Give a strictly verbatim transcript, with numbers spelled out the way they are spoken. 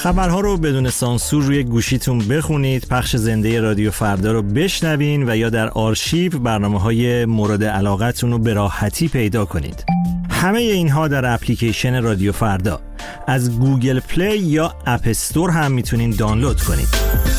خبرها رو بدون سانسور روی گوشیتون بخونید، پخش زنده رادیو فردا رو بشنوین و یا در آرشیو برنامه‌های مورد علاقتون رو به راحتی پیدا کنید. همه اینها در اپلیکیشن رادیو فردا از گوگل پلی یا اپ استور هم میتونین دانلود کنید.